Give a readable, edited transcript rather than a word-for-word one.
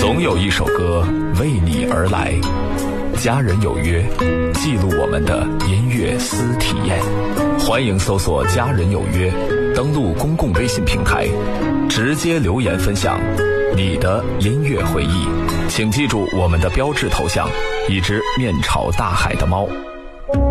总有一首歌为你而来。家人有约，记录我们的音乐私体验。欢迎搜索家人有约，登录公共微信平台，直接留言分享你的音乐回忆。请记住我们的标志头像，一只面朝大海的猫。